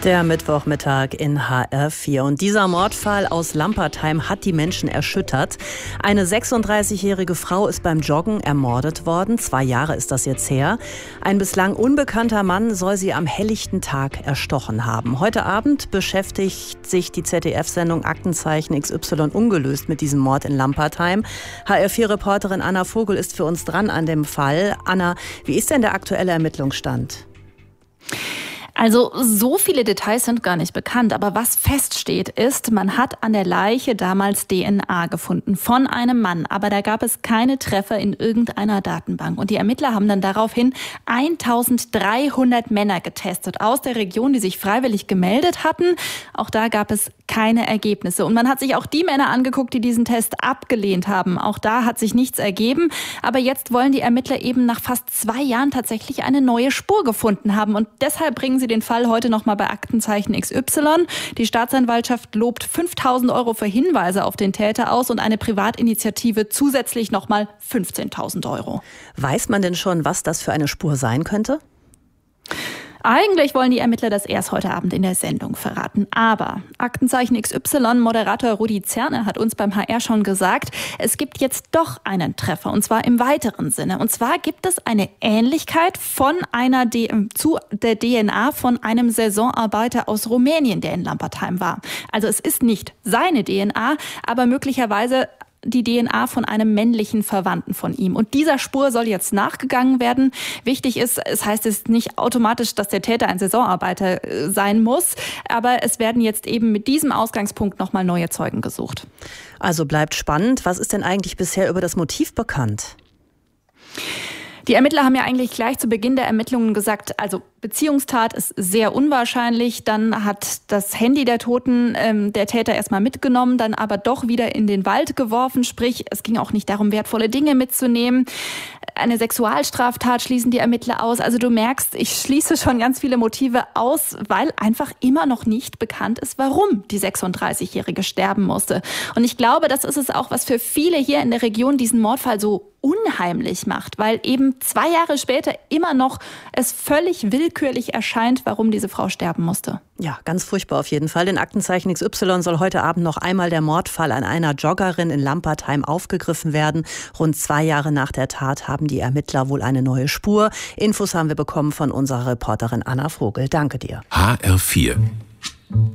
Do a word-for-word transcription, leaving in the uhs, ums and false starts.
Der Mittwochmittag in H R vier. Und dieser Mordfall aus Lampertheim hat die Menschen erschüttert. Eine sechsunddreißigjährige Frau ist beim Joggen ermordet worden. Zwei Jahre ist das jetzt her. Ein bislang unbekannter Mann soll sie am helllichten Tag erstochen haben. Heute Abend beschäftigt sich die Z D F-Sendung Aktenzeichen X Y ungelöst mit diesem Mord in Lampertheim. H R vier-Reporterin Anna Vogel ist für uns dran an dem Fall. Anna, wie ist denn der aktuelle Ermittlungsstand? Also so viele Details sind gar nicht bekannt, aber was feststeht ist, man hat an der Leiche damals D N A gefunden von einem Mann, aber da gab es keine Treffer in irgendeiner Datenbank. Und die Ermittler haben dann daraufhin eintausenddreihundert Männer getestet aus der Region, die sich freiwillig gemeldet hatten. Auch da gab es keine Ergebnisse. Und man hat sich auch die Männer angeguckt, die diesen Test abgelehnt haben. Auch da hat sich nichts ergeben. Aber jetzt wollen die Ermittler eben nach fast zwei Jahren tatsächlich eine neue Spur gefunden haben. Und deshalb bringen sie den Fall heute nochmal bei Aktenzeichen X Y. Die Staatsanwaltschaft lobt fünftausend Euro für Hinweise auf den Täter aus und eine Privatinitiative zusätzlich nochmal fünfzehntausend Euro. Weiß man denn schon, was das für eine Spur sein könnte? Eigentlich wollen die Ermittler das erst heute Abend in der Sendung verraten. Aber Aktenzeichen X Y-Moderator Rudi Zerne hat uns beim H R schon gesagt, es gibt jetzt doch einen Treffer, und zwar im weiteren Sinne. Und zwar gibt es eine Ähnlichkeit von einer D- zu der D N A von einem Saisonarbeiter aus Rumänien, der in Lampertheim war. Also es ist nicht seine D N A, aber möglicherweise die D N A von einem männlichen Verwandten von ihm. Und dieser Spur soll jetzt nachgegangen werden. Wichtig ist, es heißt es nicht automatisch, dass der Täter ein Saisonarbeiter sein muss, aber es werden jetzt eben mit diesem Ausgangspunkt nochmal neue Zeugen gesucht. Also bleibt spannend. Was ist denn eigentlich bisher über das Motiv bekannt? Die Ermittler haben ja eigentlich gleich zu Beginn der Ermittlungen gesagt, also Beziehungstat ist sehr unwahrscheinlich. Dann hat das Handy der Toten ähm, der Täter erstmal mitgenommen, dann aber doch wieder in den Wald geworfen. Sprich, es ging auch nicht darum, wertvolle Dinge mitzunehmen. Eine Sexualstraftat schließen die Ermittler aus. Also du merkst, ich schließe schon ganz viele Motive aus, weil einfach immer noch nicht bekannt ist, warum die sechsunddreißigjährige sterben musste. Und ich glaube, das ist es auch, was für viele hier in der Region diesen Mordfall so unheimlich macht, weil eben zwei Jahre später immer noch es völlig willkürlich erscheint, warum diese Frau sterben musste. Ja, ganz furchtbar auf jeden Fall. In Aktenzeichen X Y soll heute Abend noch einmal der Mordfall an einer Joggerin in Lampertheim aufgegriffen werden. Rund zwei Jahre nach der Tat haben die Ermittler wohl eine neue Spur. Infos haben wir bekommen von unserer Reporterin Anna Vogel. Danke dir. H R vier